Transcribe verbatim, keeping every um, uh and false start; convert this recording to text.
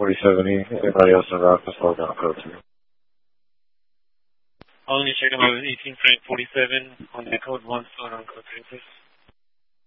forty-seven E. Anybody else in route, just hold down code two. All in your check about eighteen Frank forty-seven on the code one, slow down code three, please.